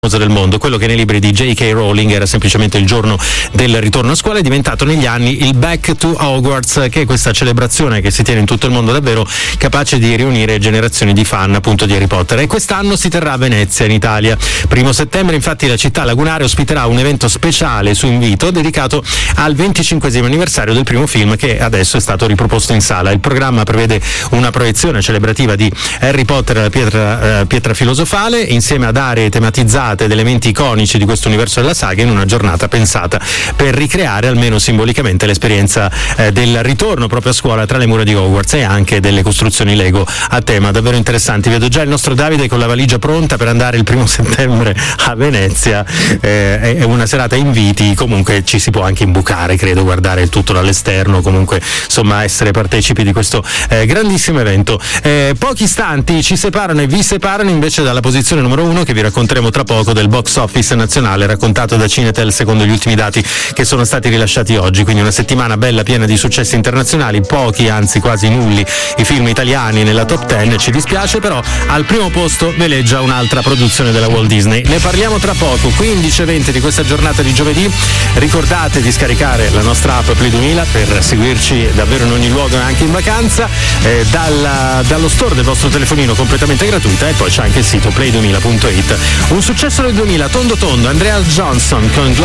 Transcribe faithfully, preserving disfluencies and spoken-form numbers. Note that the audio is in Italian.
del mondo. Quello che nei libri di J K. Rowling era semplicemente il giorno del ritorno a scuola è diventato negli anni il Back to Hogwarts, che è questa celebrazione che si tiene in tutto il mondo, davvero capace di riunire generazioni di fan appunto di Harry Potter, e quest'anno si terrà a Venezia in Italia. Primo settembre infatti la città lagunare ospiterà un evento speciale su invito dedicato al venticinquesimo anniversario del primo film, che adesso è stato riproposto in sala. Il programma prevede una proiezione celebrativa di Harry Potter e la pietra, eh, pietra filosofale, insieme ad aree tematizzate ed elementi iconici di questo universo della saga, in una giornata pensata per ricreare almeno simbolicamente l'esperienza eh, del ritorno proprio a scuola tra le mura di Hogwarts, e anche delle costruzioni Lego a tema davvero interessanti. Vedo già il nostro Davide con la valigia pronta per andare il primo settembre a Venezia. Eh, è una serata inviti, comunque ci si può anche imbucare, credo, guardare il tutto dall'esterno, comunque insomma essere partecipi di questo eh, grandissimo evento. Eh, pochi istanti ci separano e vi separano invece dalla posizione numero uno, che vi racconteremo tra poco, del box office nazionale raccontato da Cinetel secondo gli ultimi dati che sono stati rilasciati oggi. Quindi una settimana bella, piena di successi internazionali, pochi, anzi quasi nulli i film italiani nella top dieci. Ci dispiace, però al primo posto veleggia un'altra produzione della Walt Disney. Ne parliamo tra poco, quindici e venti di questa giornata di giovedì. Ricordate di scaricare la nostra app Play duemila per seguirci davvero in ogni luogo, anche in vacanza, eh, dalla, dallo store del vostro telefonino, completamente gratuita, e poi c'è anche il sito play duemila punto it. Un successo nel duemila, tondo tondo, Andrea Johnson con